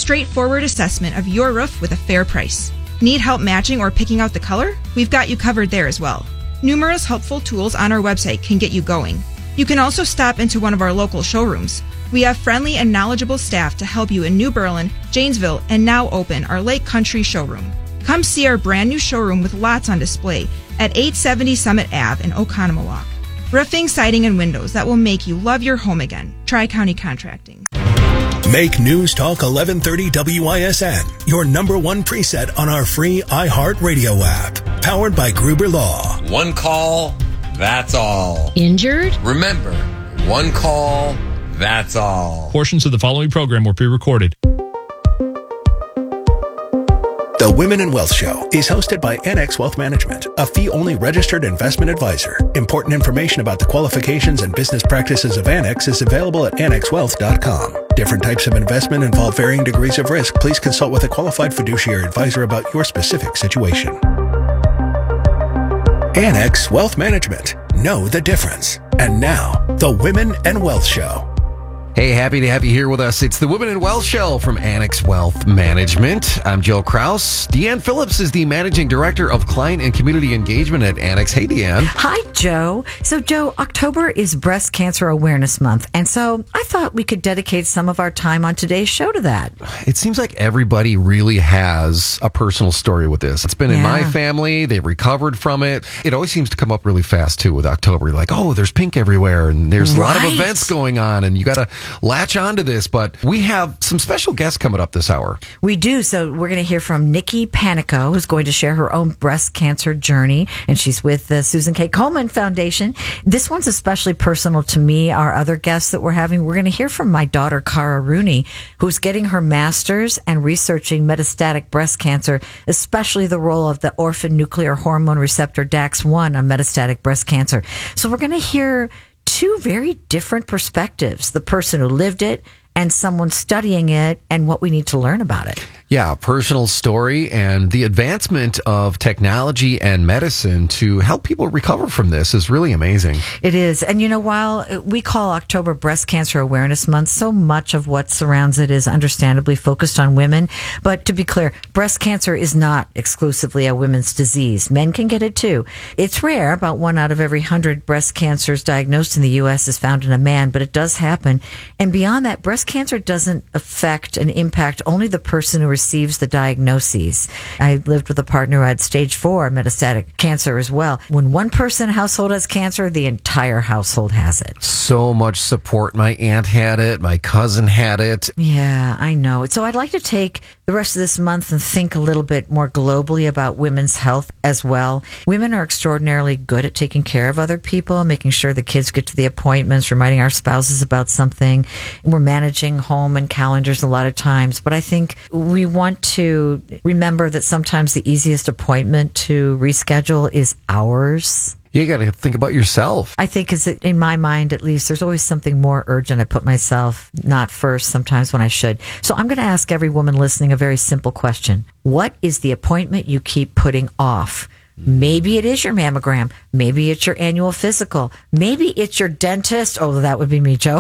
straightforward assessment of your roof with a fair price. Need help matching or picking out the color? We've got you covered there as well. Numerous helpful tools on our website can get you going. You can also stop into one of our local showrooms. We have friendly and knowledgeable staff to help you in New Berlin, Janesville, and now open our Lake Country showroom. Come see our brand new showroom with lots on display at 870 Summit Ave in Oconomowoc. Roofing, siding, and windows that will make you love your home again. Tri-County Contracting. Make News Talk 1130 WISN your number one preset on our free iHeartRadio app. Powered by Gruber Law. One call, that's all. Injured? Remember, one call, that's all. Portions of the following program were pre-recorded. The Women in Wealth Show is hosted by Annex Wealth Management, a fee-only registered investment advisor. Important information about the qualifications and business practices of Annex is available at annexwealth.com. Different types of investment involve varying degrees of risk. Please consult with a qualified fiduciary advisor about your specific situation. Annex Wealth Management. Know the difference. And now, the Women and Wealth Show. Hey, happy to have you here with us. It's the Women in Wealth Show from Annex Wealth Management. I'm Joe Kraus. Deanne Phillips is the Managing Director of Client and Community Engagement at Annex. Hey, Deanne. Hi, Joe. So, Joe, October is Breast Cancer Awareness Month, and so I thought we could dedicate some of our time on today's show to that. It seems like everybody really has a personal story with this. It's been in my family. They've recovered from it. It always seems to come up really fast, too, with October. Like, oh, there's pink everywhere, and there's a lot of events going on, and you got to latch onto this, but we have some special guests coming up this hour. We do. So we're going to hear from Nikki Panico, who's going to share her own breast cancer journey, and she's with the Susan K. Komen Foundation. This one's especially personal to me. Our other guests that we're having, we're going to hear from my daughter, Cara Rooney, who's getting her master's and researching metastatic breast cancer, especially the role of the orphan nuclear hormone receptor DAX1 on metastatic breast cancer. So we're going to hear two very different perspectives, the person who lived it and someone studying it and what we need to learn about it. Yeah, personal story and the advancement of technology and medicine to help people recover from this is really amazing. It is. And, you know, while we call October Breast Cancer Awareness Month, so much of what surrounds it is understandably focused on women. But to be clear, breast cancer is not exclusively a women's disease. Men can get it too. It's rare. About 1 out of every 100 breast cancers diagnosed in the U.S. is found in a man, but it does happen. And beyond that, breast cancer doesn't affect and impact only the person who receives the diagnoses. I lived with a partner who had stage 4 metastatic cancer as well. When one person in a household has cancer, the entire household has it. So much support. My aunt had it. My cousin had it. Yeah, I know. So I'd like to take the rest of this month and think a little bit more globally about women's health as well. Women are extraordinarily good at taking care of other people, making sure the kids get to the appointments, reminding our spouses about something. We're managing home and calendars a lot of times, but I think we want to remember that sometimes the easiest appointment to reschedule is ours. You got to think about yourself. I think, in my mind, at least, there's always something more urgent. I put myself not first sometimes when I should. So I'm going to ask every woman listening a very simple question. What is the appointment you keep putting off? Maybe it is your mammogram. Maybe it's your annual physical. Maybe it's your dentist. Oh, that would be me, Joe.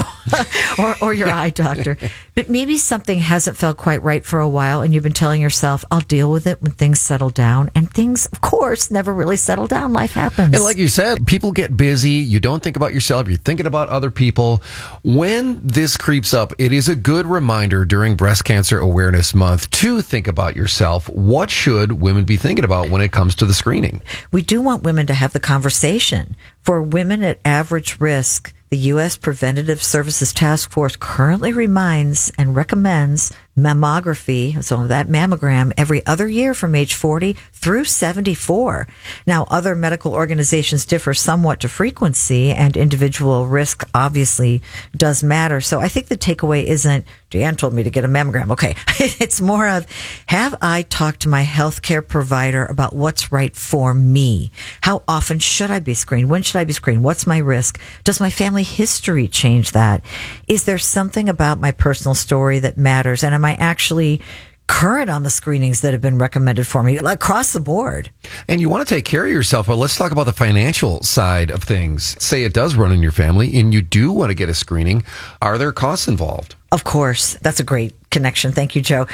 or your eye doctor. But maybe something hasn't felt quite right for a while and you've been telling yourself, I'll deal with it when things settle down. And things, of course, never really settle down. Life happens. And like you said, people get busy. You don't think about yourself. You're thinking about other people. When this creeps up, it is a good reminder during Breast Cancer Awareness Month to think about yourself. What should women be thinking about when it comes to the screening? We do want women to have the conversation. For women at average risk, the U.S. Preventative Services Task Force currently reminds and recommends mammography, so that mammogram, every other year from age 40 through 74. Now, other medical organizations differ somewhat to frequency, and individual risk obviously does matter. So I think the takeaway isn't, Deanne told me to get a mammogram. Okay. It's more of, have I talked to my healthcare provider about what's right for me? How often should I be screened? When should I be screened? What's my risk? Does my family history change that? Is there something about my personal story that matters? And am I actually current on the screenings that have been recommended for me across the board? And you want to take care of yourself. Well, let's talk about the financial side of things. Say it does run in your family and you do want to get a screening. Are there costs involved? Of course. That's a great connection. Thank you, Joe.